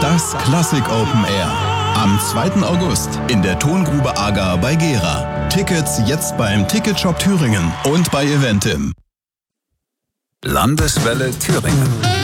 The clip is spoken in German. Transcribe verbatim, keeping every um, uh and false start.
Das Klassik Open Air. Am zweiten August in der Tongrube Agar bei Gera. Tickets jetzt beim Ticketshop Thüringen und bei Eventim. Landeswelle Thüringen.